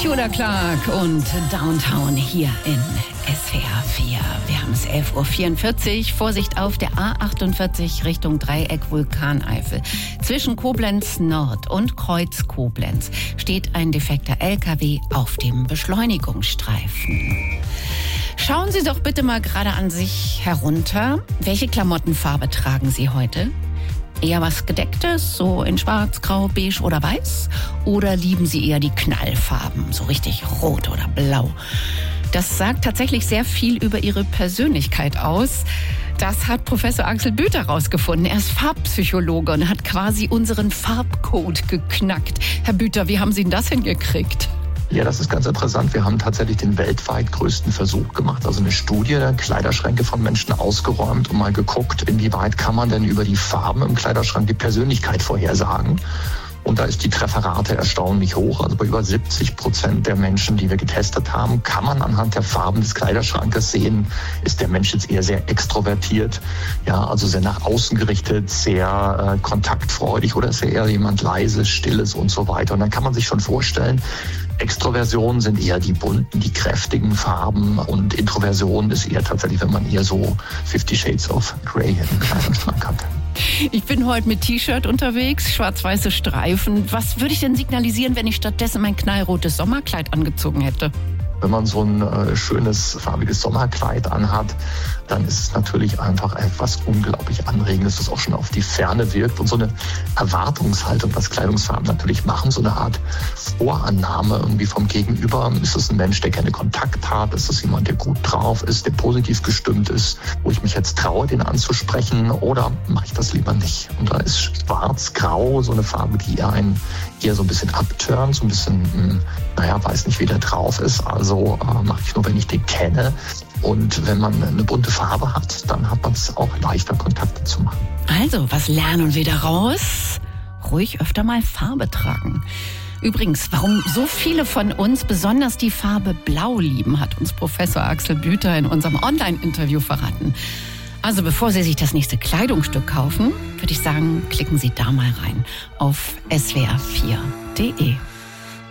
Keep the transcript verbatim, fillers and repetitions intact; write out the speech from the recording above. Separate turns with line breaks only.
Petula Clark und Downtown hier in S W R vier. Wir haben es elf Uhr vierundvierzig. Vorsicht auf der A achtundvierzig Richtung Dreieck Vulkaneifel. Zwischen Koblenz Nord und Kreuz Koblenz steht ein defekter L K W auf dem Beschleunigungsstreifen. Schauen Sie doch bitte mal gerade an sich herunter. Welche Klamottenfarbe tragen Sie heute? Eher was Gedecktes, so in schwarz, grau, beige oder weiß? Oder lieben Sie eher die Knallfarben, so richtig rot oder blau? Das sagt tatsächlich sehr viel über Ihre Persönlichkeit aus. Das hat Professor Axel Büter herausgefunden. Er ist Farbpsychologe und hat quasi unseren Farbcode geknackt. Herr Büter, wie haben Sie denn das hingekriegt?
Ja, das ist ganz interessant. Wir haben tatsächlich den weltweit größten Versuch gemacht, also eine Studie, Kleiderschränke von Menschen ausgeräumt und mal geguckt, inwieweit kann man denn über die Farben im Kleiderschrank die Persönlichkeit vorhersagen. Und da ist die Trefferrate erstaunlich hoch. Also bei über siebzig Prozent der Menschen, die wir getestet haben, kann man anhand der Farben des Kleiderschrankes sehen, ist der Mensch jetzt eher sehr extrovertiert, ja, also sehr nach außen gerichtet, sehr äh, kontaktfreudig, oder ist er eher jemand Leises, Stilles und so weiter. Und dann kann man sich schon vorstellen, Extroversionen sind eher die bunten, die kräftigen Farben, und Introversion ist eher tatsächlich, wenn man eher so Fifty Shades of Grey im Kleiderschrank hat.
Ich bin heute mit T-Shirt unterwegs, schwarz-weiße Streifen. Was würde ich denn signalisieren, wenn ich stattdessen mein knallrotes Sommerkleid angezogen hätte?
Wenn man so ein äh, schönes, farbiges Sommerkleid anhat, dann ist es natürlich einfach etwas unglaublich Anregendes, das auch schon auf die Ferne wirkt. Und so eine Erwartungshaltung, was Kleidungsfarben natürlich machen, so eine Art Vorannahme irgendwie vom Gegenüber. Ist es ein Mensch, der gerne Kontakt hat? Ist es jemand, der gut drauf ist, der positiv gestimmt ist, wo ich mich jetzt traue, den anzusprechen? Oder mache ich das lieber nicht? Und da ist schwarz-grau so eine Farbe, die einen eher so ein bisschen abturnt, so ein bisschen, mh, naja, weiß nicht, wie der drauf ist. Also äh, mache ich nur, wenn ich den kenne. Und wenn man eine bunte Farbe hat, dann hat man es auch leichter, Kontakte zu machen.
Also, was lernen wir daraus? Ruhig öfter mal Farbe tragen. Übrigens, warum so viele von uns besonders die Farbe Blau lieben, hat uns Professor Axel Büter in unserem Online-Interview verraten. Also bevor Sie sich das nächste Kleidungsstück kaufen, würde ich sagen, klicken Sie da mal rein auf S W R vier Punkt de.